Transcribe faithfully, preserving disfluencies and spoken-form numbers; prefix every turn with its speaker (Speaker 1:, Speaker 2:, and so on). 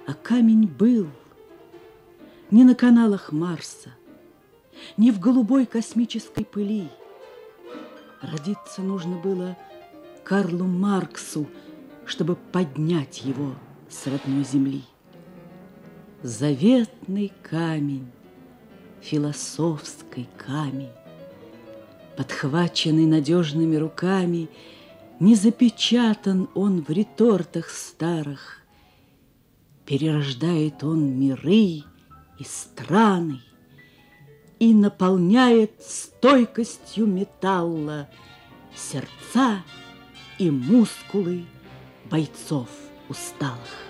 Speaker 1: А камень был не на каналах Марса, не в голубой космической пыли. Родиться нужно было Карлу Марксу, чтобы поднять его с родной земли. Заветный камень, философский камень, подхваченный надежными руками, не запечатан он в ретортах старых. Перерождает он миры и страны и наполняет стойкостью металла сердца и мускулы бойцов усталых.